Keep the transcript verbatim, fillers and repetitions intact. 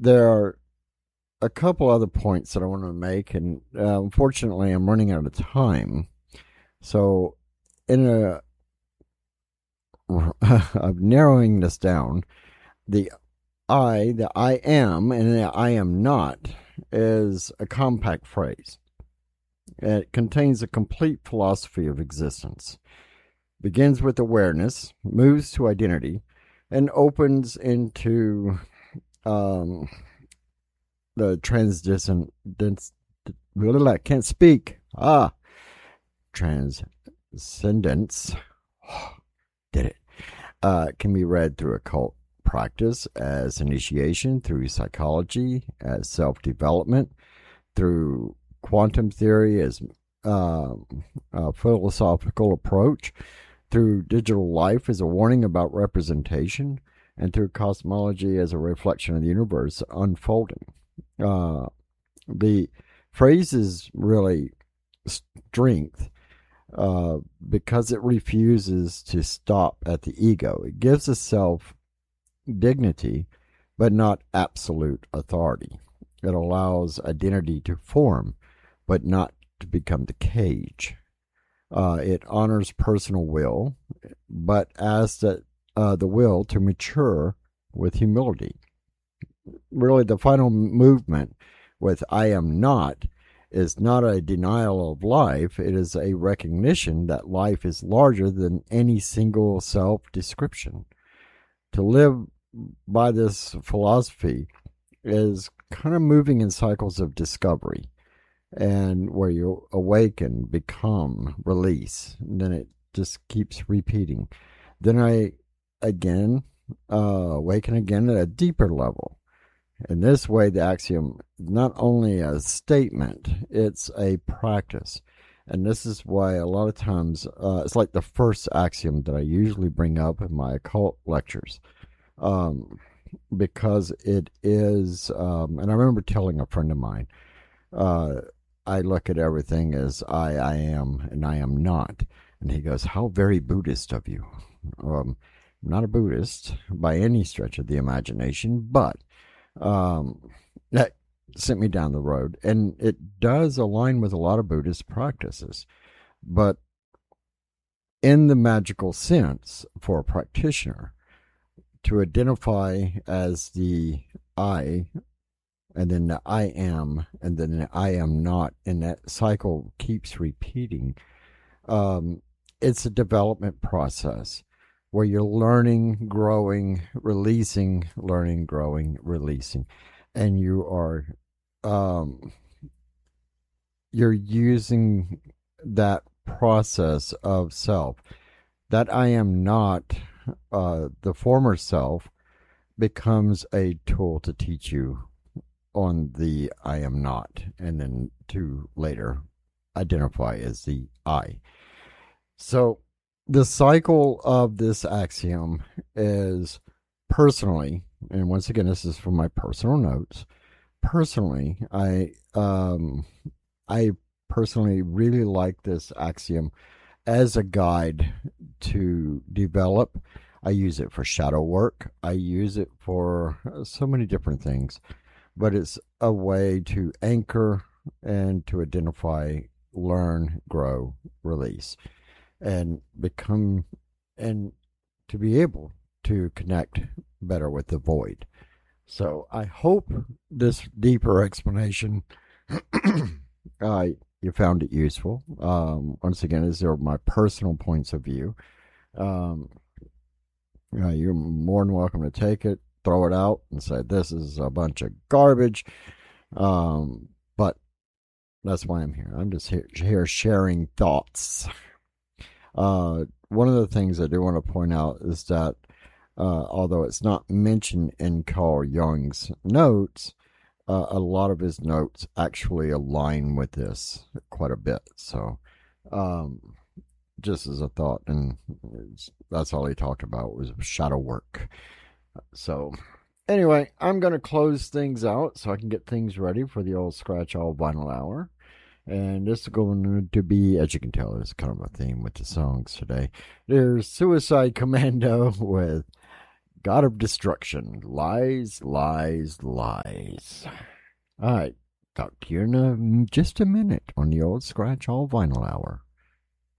there are a couple other points that I want to make, and uh, unfortunately, I'm running out of time. So, in a of narrowing this down, the I, the I am, and the I am not is a compact phrase. It contains a complete philosophy of existence, begins with awareness, moves to identity, and opens into um, the transcendent. I can't speak. Ah, transcendence. Did it? Uh, can be read through occult practice, as initiation, through psychology, as self development, through quantum theory, as uh, a philosophical approach, through digital life as a warning about representation, and through cosmology as a reflection of the universe unfolding. Uh, the phrase is really strength uh, because it refuses to stop at the ego. It gives the self dignity, but not absolute authority. It allows identity to form, but not to become the cage. Uh, it honors personal will, but asks that uh, the will to mature with humility. Really, the final movement with I am not is not a denial of life. It is a recognition that life is larger than any single self description. To live by this philosophy is kind of moving in cycles of discovery, and where you awaken, become, release, and then it just keeps repeating. Then I again uh, awaken again at a deeper level. In this way, the axiom is not only a statement, it's a practice. And this is why a lot of times uh, it's like the first axiom that I usually bring up in my occult lectures. Um, because it is, um, and I remember telling a friend of mine, uh, I look at everything as I, I am, and I am not. And he goes, how very Buddhist of you. Um, I'm not a Buddhist by any stretch of the imagination, but um, that sent me down the road. And it does align with a lot of Buddhist practices. But in the magical sense, for a practitioner, to identify as the I, and then the I am, and then the I am not, and that cycle keeps repeating. Um, it's a development process where you're learning, growing, releasing, learning, growing, releasing, and you are um, you're using that process of self. That I am not uh, the former self becomes a tool to teach you on the I am not, and then to later identify as the I. So the cycle of this axiom is personally, and once again, this is from my personal notes. Personally, I um, I personally really like this axiom as a guide to develop. I use it for shadow work. I use it for so many different things, but it's a way to anchor and to identify, learn, grow, release, and become, and to be able to connect better with the void. So I hope this deeper explanation uh, you found it useful. Um, once again, these are my personal points of view. Um, uh, you're more than welcome to take it, throw it out, and say this is a bunch of garbage. Um, but that's why I'm here. I'm just here, here sharing thoughts. Uh, one of the things I do want to point out is that uh, although it's not mentioned in Carl Jung's notes, Uh, a lot of his notes actually align with this quite a bit. So, um, just as a thought, and that's all he talked about was shadow work. So, anyway, I'm going to close things out so I can get things ready for the old Scratch All Vinyl Hour. And this is going to be, as you can tell, there's kind of a theme with the songs today. There's Suicide Commando with God of destruction. Lies, lies, lies. All right. Talk to you in a, just a minute on the old Scratch All Vinyl Hour.